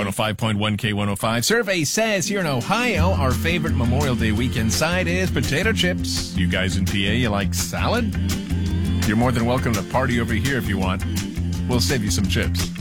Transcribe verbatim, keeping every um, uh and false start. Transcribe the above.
oh five point one K one oh five. Survey says here in Ohio, our favorite Memorial Day weekend side is potato chips. You guys in P A, you like salad? You're more than welcome to party over here if you want. We'll save you some chips.